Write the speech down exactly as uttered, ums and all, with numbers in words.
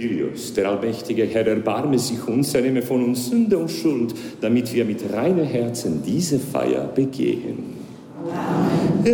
Kyrios, der allmächtige Herr, erbarme sich uns, er nehme von uns Sünde und Schuld, damit wir mit reinen Herzen diese Feier begehen. Amen.